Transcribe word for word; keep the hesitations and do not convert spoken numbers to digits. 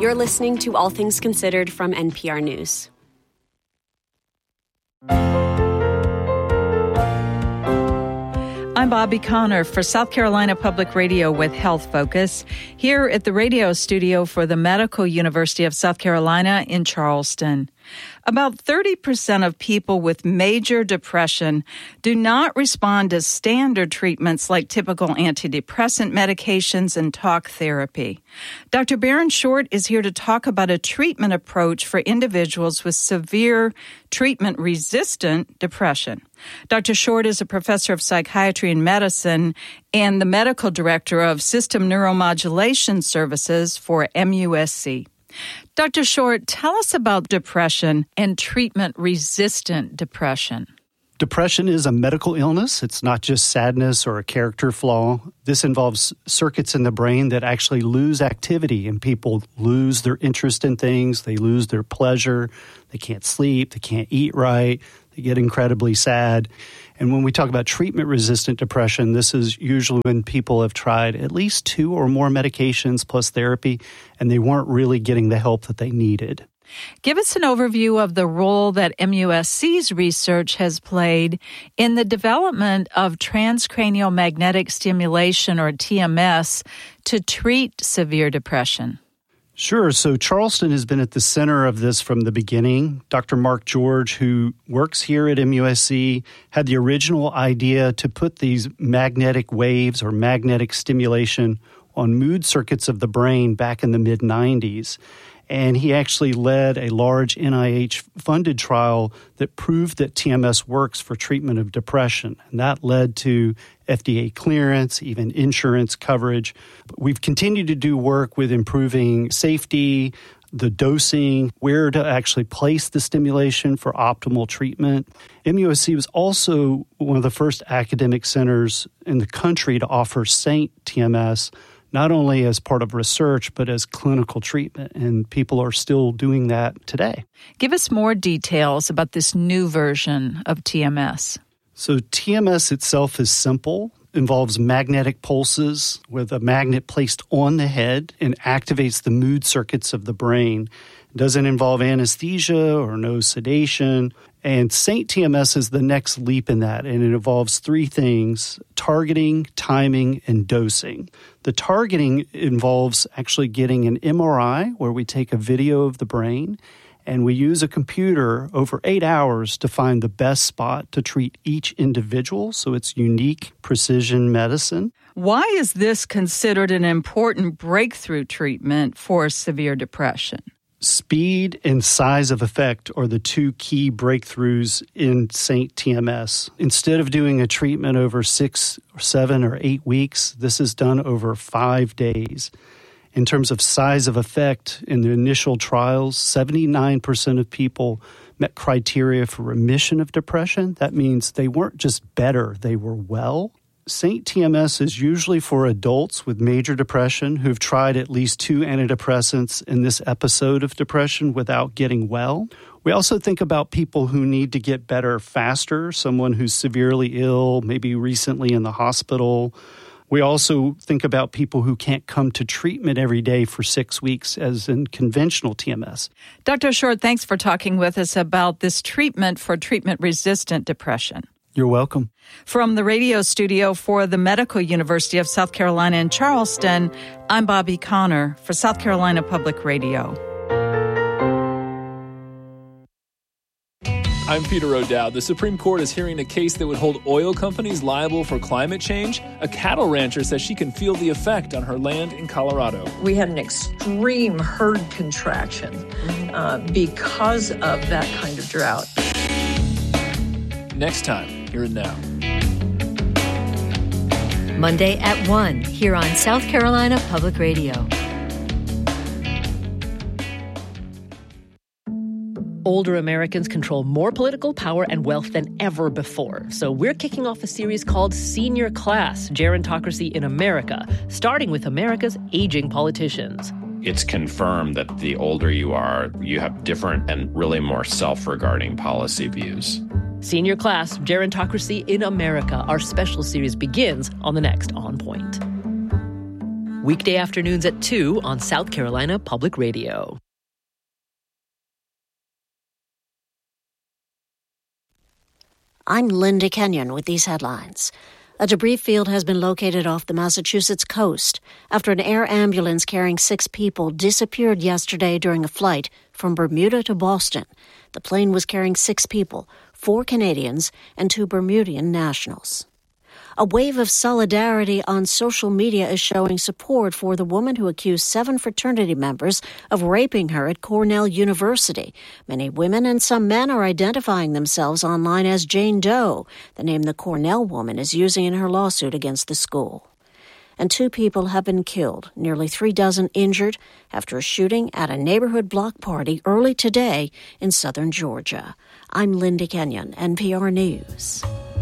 You're listening to All Things Considered from N P R News. I'm Bobby Connor for South Carolina Public Radio with Health Focus, here at the radio studio for the Medical University of South Carolina in Charleston. About thirty percent of people with major depression do not respond to standard treatments like typical antidepressant medications and talk therapy. Doctor Baron Short is here to talk about a treatment approach for individuals with severe treatment-resistant depression. Doctor Short is a professor of psychiatry and medicine and the medical director of System Neuromodulation Services for M U S C. Doctor Short, tell us about depression and treatment-resistant depression. Depression is a medical illness. It's not just sadness or a character flaw. This involves circuits in the brain that actually lose activity, and people lose their interest in things. They lose their pleasure. They can't sleep. They can't eat right. They get incredibly sad. And when we talk about treatment-resistant depression, this is usually when people have tried at least two or more medications plus therapy, and they weren't really getting the help that they needed. Give us an overview of the role that M U S C's research has played in the development of transcranial magnetic stimulation, or T M S, to treat severe depression. Sure. So Charleston has been at the center of this from the beginning. Doctor Mark George, who works here at M U S C, had the original idea to put these magnetic waves or magnetic stimulation on mood circuits of the brain back in the mid nineties. And he actually led a large N I H-funded trial that proved that T M S works for treatment of depression. And that led to F D A clearance, even insurance coverage. But we've continued to do work with improving safety, the dosing, where to actually place the stimulation for optimal treatment. M U S C was also one of the first academic centers in the country to offer SAINT T M S, not only as part of research, but as clinical treatment. And people are still doing that today. Give us more details about this new version of T M S. So T M S itself is simple, involves magnetic pulses with a magnet placed on the head and activates the mood circuits of the brain. It doesn't involve anesthesia or no sedation. And SAINT T M S is the next leap in that, and it involves three things: targeting, timing, and dosing. The targeting involves actually getting an M R I, where we take a video of the brain, and we use a computer over eight hours to find the best spot to treat each individual, so it's unique precision medicine. Why is this considered an important breakthrough treatment for severe depression? Speed and size of effect are the two key breakthroughs in SAINT T M S. Instead of doing a treatment over six or seven or eight weeks, this is done over five days. In terms of size of effect, in the initial trials, seventy-nine percent of people met criteria for remission of depression. That means they weren't just better, they were well. SAINT T M S is usually for adults with major depression who've tried at least two antidepressants in this episode of depression without getting well. We also think about people who need to get better faster, someone who's severely ill, maybe recently in the hospital. We also think about people who can't come to treatment every day for six weeks, as in conventional T M S. Doctor Short, thanks for talking with us about this treatment for treatment-resistant depression. You're welcome. From the radio studio for the Medical University of South Carolina in Charleston, I'm Bobby Connor for South Carolina Public Radio. I'm Peter O'Dowd. The Supreme Court is hearing a case that would hold oil companies liable for climate change. A cattle rancher says she can feel the effect on her land in Colorado. We had an extreme herd contraction uh, because of that kind of drought. Next time, here and now. Monday at one, here on South Carolina Public Radio. Older Americans control more political power and wealth than ever before. So we're kicking off a series called Senior Class, Gerontocracy in America, starting with America's aging politicians. It's confirmed that the older you are, you have different and really more self-regarding policy views. Senior Class, Gerontocracy in America. Our special series begins on the next On Point. weekday afternoons at two on South Carolina Public Radio. I'm Linda Kenyon with these headlines. A debris field has been located off the Massachusetts coast after an air ambulance carrying six people disappeared yesterday during a flight from Bermuda to Boston. The plane was carrying six people, four Canadians and two Bermudian nationals. A wave of solidarity on social media is showing support for the woman who accused seven fraternity members of raping her at Cornell University. Many women and some men are identifying themselves online as Jane Doe, the name the Cornell woman is using in her lawsuit against the school. And two people have been killed, nearly three dozen injured, after a shooting at a neighborhood block party early today in southern Georgia. I'm Linda Kenyon, N P R News.